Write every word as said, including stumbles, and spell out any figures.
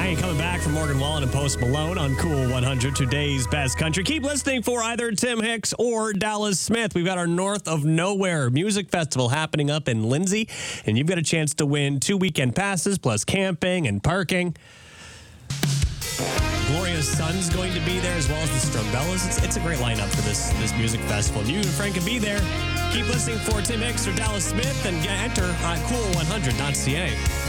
Right, coming back from Morgan Wallen and Post Malone on Cool one hundred, today's best country. Keep listening for either Tim Hicks or Dallas Smith. We've got our North of Nowhere Music Festival happening up in Lindsay, and you've got a chance to win two weekend passes plus camping and parking. Gloria's son's going to be there, as well as the Strumbellas. It's, it's a great lineup for this, this music festival. And you and Frank can be there. Keep listening for Tim Hicks or Dallas Smith and enter at cool one hundred dot c a.